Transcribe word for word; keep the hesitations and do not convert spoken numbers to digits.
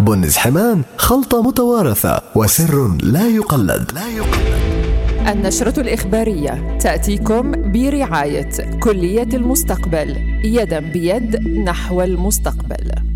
بونس حمان خلطة متوارثة وسر لا يقلد. لا يقلد. النشرة الإخبارية تأتيكم برعاية كلية المستقبل، يداً بيد نحو المستقبل.